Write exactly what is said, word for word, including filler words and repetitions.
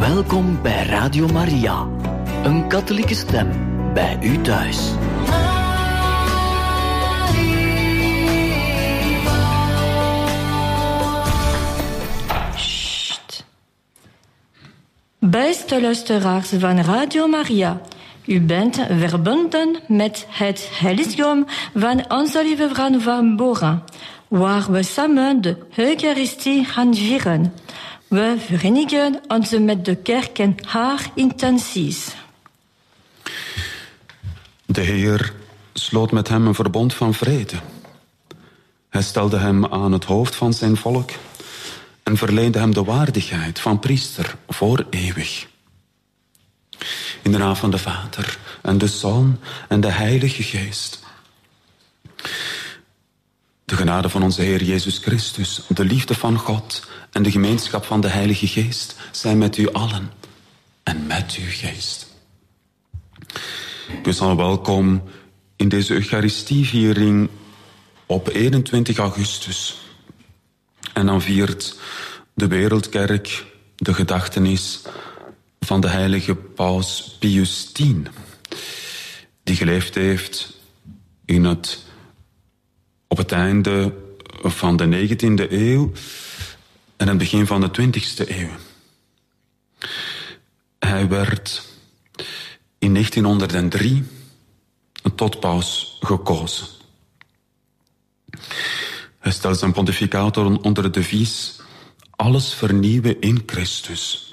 Welkom bij Radio Maria, een katholieke stem bij u thuis. Sst. Beste luisteraars van Radio Maria, u bent verbonden met het heiligdom van Onze Lieve Vrouw van Bora, waar we samen de Eucharistie gaan vieren. We verenigen ons met de kerk en haar intenties. De Heer sloot met hem een verbond van vrede. Hij stelde hem aan het hoofd van zijn volk en verleende hem de waardigheid van priester voor eeuwig. In de naam van de Vader en de Zoon en de Heilige Geest. De genade van onze Heer Jezus Christus, de liefde van God en de gemeenschap van de Heilige Geest zijn met u allen en met uw geest. Dus al welkom in deze Eucharistieviering op eenentwintig augustus. En dan viert de Wereldkerk de gedachtenis van de heilige paus Pius X, die geleefd heeft in het, op het einde van de negentiende eeuw en het begin van de twintigste eeuw. Hij werd in negentienhonderddrie tot paus gekozen. Hij stelde zijn pontificaat onder het devies alles vernieuwen in Christus.